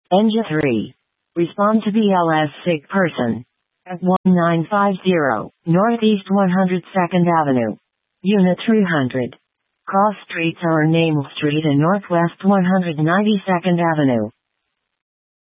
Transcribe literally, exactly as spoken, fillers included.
Engine three. Respond to B L S sick person. At nineteen fifty, Northeast one hundred second Avenue. Unit three hundred. Cross streets are Name Street and Northwest one hundred ninety-second Avenue.